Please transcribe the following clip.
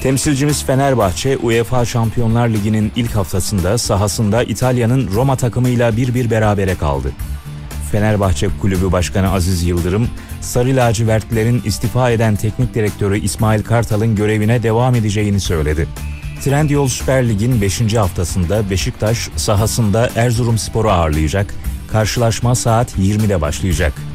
Temsilcimiz Fenerbahçe, UEFA Şampiyonlar Ligi'nin ilk haftasında sahasında İtalya'nın Roma takımıyla 1-1 berabere kaldı. Fenerbahçe Kulübü Başkanı Aziz Yıldırım, Sarı lacivertlerin istifa eden teknik direktörü İsmail Kartal'ın görevine devam edeceğini söyledi. Trendyol Süper Lig'in 5. haftasında Beşiktaş sahasında Erzurumspor'u ağırlayacak. Karşılaşma saat 20'de başlayacak.